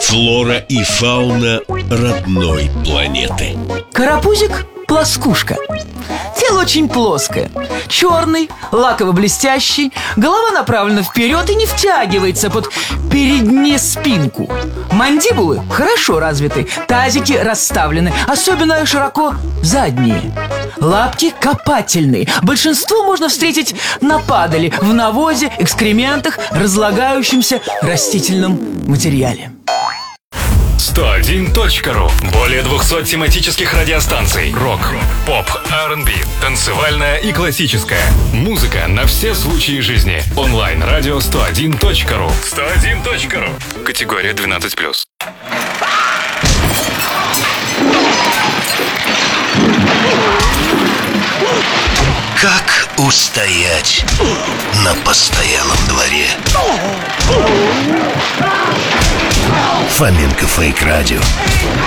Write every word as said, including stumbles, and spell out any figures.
Флора и фауна родной планеты. Карапузик-плоскушка. Тело очень плоское, черный, лаково-блестящий. Голова направлена вперед и не втягивается под переднюю спинку. Мандибулы хорошо развиты, тазики расставлены, особенно широко задние. Лапки копательные. Большинство можно встретить на падали, в навозе, экскрементах, разлагающемся растительном материале. сто один точка ру. Более двухсот тематических радиостанций. Рок, поп, ар энд би, танцевальная и классическая. Музыка на все случаи жизни. Онлайн-радио сто один точка ру. сто один точка ру. Категория двенадцать плюс. Как устоять на постоялом дворе? Фоменко Фейк Радио.